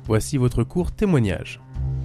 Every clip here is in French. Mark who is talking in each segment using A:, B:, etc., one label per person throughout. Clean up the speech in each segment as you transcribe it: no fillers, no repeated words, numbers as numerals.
A: Voici votre court témoignage.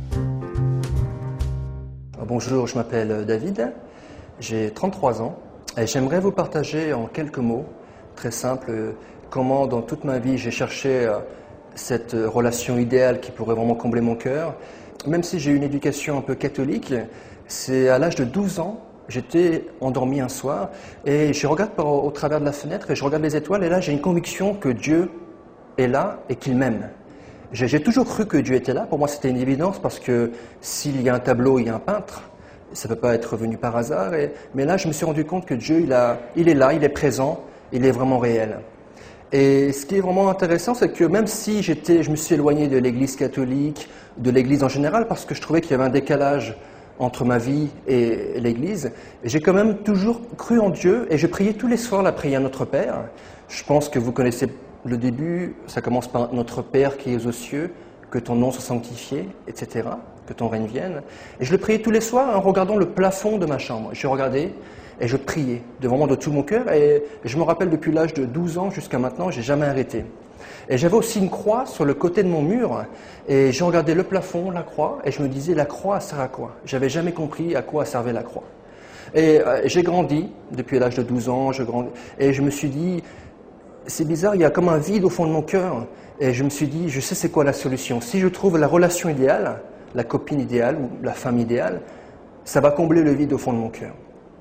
B: Bonjour, je m'appelle David, j'ai 33 ans et j'aimerais vous partager en quelques mots, très simples, comment dans toute ma vie j'ai cherché cette relation idéale qui pourrait vraiment combler mon cœur. Même si j'ai eu une éducation un peu catholique, c'est à l'âge de 12 ans, j'étais endormi un soir et je regarde au travers de la fenêtre et je regarde les étoiles et là j'ai une conviction que Dieu est là et qu'il m'aime. J'ai toujours cru que Dieu était là. Pour moi, c'était une évidence parce que s'il y a un tableau, il y a un peintre. Ça ne peut pas être venu par hasard. Mais là, je me suis rendu compte que Dieu, il est là, il est présent, il est vraiment réel. Et ce qui est vraiment intéressant, c'est que même si je me suis éloigné de l'Église catholique, de l'Église en général, parce que je trouvais qu'il y avait un décalage entre ma vie et l'Église, j'ai quand même toujours cru en Dieu et je priais tous les soirs la prière Notre Père. Je pense que vous connaissez le début, ça commence par Notre Père qui es aux cieux, que ton nom soit sanctifié, etc., que ton règne vienne. Et je le priais tous les soirs en regardant le plafond de ma chambre. Je regardais et je priais vraiment de tout mon cœur. Et je me rappelle depuis l'âge de 12 ans jusqu'à maintenant, j'ai jamais arrêté. Et j'avais aussi une croix sur le côté de mon mur. Et je regardais le plafond, la croix, et je me disais, la croix sert à quoi? J'avais jamais compris à quoi servait la croix. Et j'ai grandi, depuis l'âge de 12 ans, et je me suis dit, c'est bizarre, il y a comme un vide au fond de mon cœur. Et je me suis dit, je sais c'est quoi la solution. Si je trouve la relation idéale, la copine idéale ou la femme idéale, ça va combler le vide au fond de mon cœur.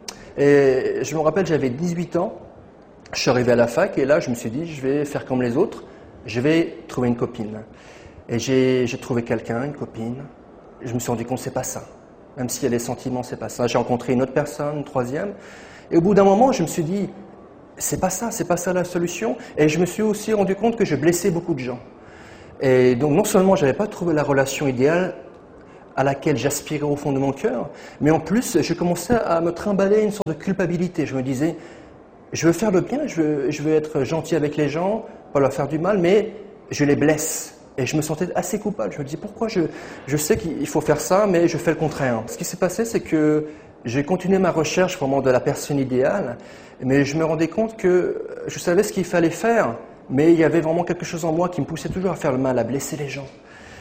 B: Et je me rappelle, j'avais 18 ans, je suis arrivé à la fac et là je me suis dit, je vais faire comme les autres, je vais trouver une copine. Et j'ai trouvé quelqu'un, une copine, et je me suis rendu compte que c'est pas ça. Même s'il y a les sentiments, c'est pas ça. J'ai rencontré une autre personne, une troisième, et au bout d'un moment, je me suis dit, c'est pas ça la solution. Et je me suis aussi rendu compte que je blessais beaucoup de gens. Et donc non seulement je n'avais pas trouvé la relation idéale à laquelle j'aspirais au fond de mon cœur, mais en plus je commençais à me trimballer une sorte de culpabilité. Je me disais, je veux faire le bien, je veux être gentil avec les gens, pas leur faire du mal, mais je les blesse. Et je me sentais assez coupable. Je me disais, pourquoi je sais qu'il faut faire ça, mais je fais le contraire. Ce qui s'est passé, c'est que j'ai continué ma recherche vraiment de la personne idéale, mais je me rendais compte que je savais ce qu'il fallait faire, mais il y avait vraiment quelque chose en moi qui me poussait toujours à faire le mal, à blesser les gens.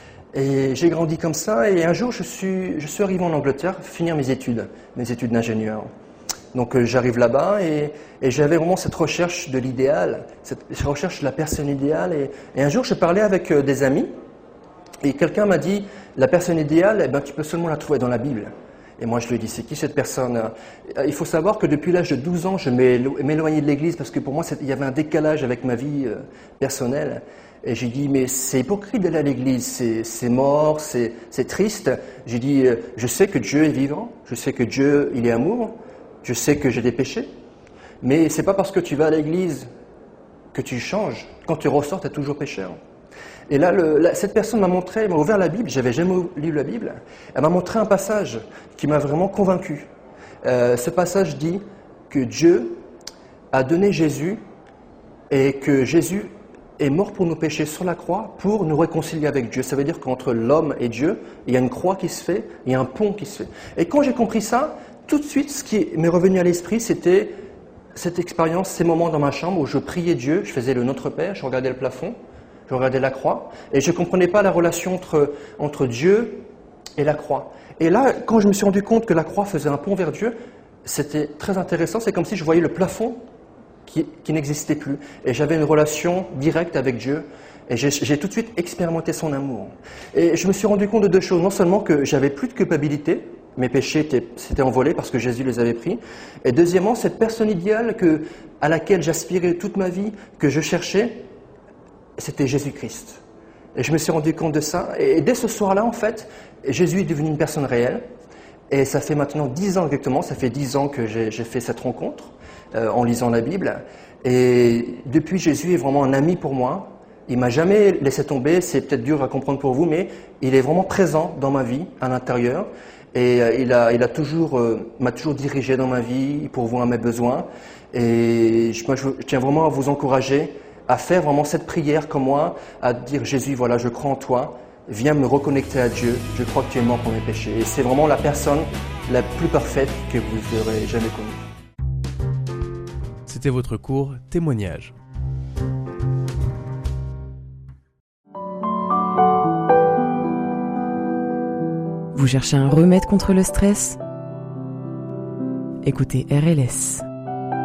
B: Et j'ai grandi comme ça, et un jour je suis arrivé en Angleterre finir mes études d'ingénieur. Donc j'arrive là-bas et j'avais vraiment cette recherche de l'idéal, cette recherche de la personne idéale. Et un jour je parlais avec des amis, et quelqu'un m'a dit, la personne idéale, tu peux seulement la trouver dans la Bible. Et moi, je lui ai dit, c'est qui cette personne? Il faut savoir que depuis l'âge de 12 ans, je m'éloignais de l'église parce que pour moi, il y avait un décalage avec ma vie personnelle. Et j'ai dit, mais c'est hypocrite d'aller à l'église, c'est mort, c'est triste. J'ai dit, je sais que Dieu est vivant, je sais que Dieu, il est amour, je sais que j'ai des péchés, mais c'est pas parce que tu vas à l'église que tu changes. Quand tu ressors, tu es toujours pécheur. Et là, cette personne m'a ouvert la Bible, j'avais jamais lu la Bible, elle m'a montré un passage qui m'a vraiment convaincu. Ce passage dit que Dieu a donné Jésus et que Jésus est mort pour nos péchés sur la croix pour nous réconcilier avec Dieu. Ça veut dire qu'entre l'homme et Dieu, il y a une croix qui se fait, il y a un pont qui se fait. Et quand j'ai compris ça, tout de suite, ce qui m'est revenu à l'esprit, c'était cette expérience, ces moments dans ma chambre où je priais Dieu, je faisais le Notre Père, je regardais le plafond, je regardais la croix, et je ne comprenais pas la relation entre Dieu et la croix. Et là, quand je me suis rendu compte que la croix faisait un pont vers Dieu, c'était très intéressant, c'est comme si je voyais le plafond qui n'existait plus. Et j'avais une relation directe avec Dieu, et j'ai tout de suite expérimenté son amour. Et je me suis rendu compte de deux choses, non seulement que j'avais plus de culpabilité, mes péchés s'étaient envolés parce que Jésus les avait pris, et deuxièmement, cette personne idéale à laquelle j'aspirais toute ma vie, que je cherchais, c'était Jésus-Christ. Et je me suis rendu compte de ça. Et dès ce soir-là, en fait, Jésus est devenu une personne réelle. Et ça fait maintenant 10 ans exactement, ça fait 10 ans que j'ai fait cette rencontre en lisant la Bible. Et depuis, Jésus est vraiment un ami pour moi. Il m'a jamais laissé tomber, c'est peut-être dur à comprendre pour vous, mais il est vraiment présent dans ma vie, à l'intérieur. Et m'a toujours dirigé dans ma vie pour voir mes besoins. Et je tiens vraiment à vous encourager à faire vraiment cette prière comme moi, à dire Jésus, voilà, je crois en toi, viens me reconnecter à Dieu, je crois que tu es mort pour mes péchés. Et c'est vraiment la personne la plus parfaite que vous aurez jamais connue.
A: C'était votre court témoignage.
C: Vous cherchez un remède contre le stress ? Écoutez RLS.